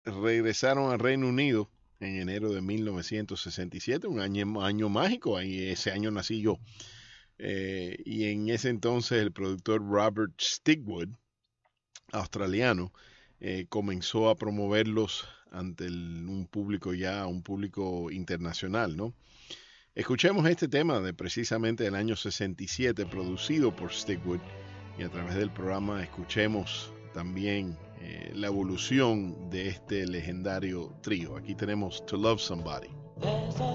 regresaron al Reino Unido en enero de 1967, un año mágico, ahí ese año nací yo. Y en ese entonces el productor Robert Stigwood, australiano, comenzó a promoverlos ante un público internacional, ¿no? Escuchemos este tema de precisamente del año 67, producido por Stigwood, y a través del programa escuchemos también la evolución de este legendario trío. Aquí tenemos To Love Somebody.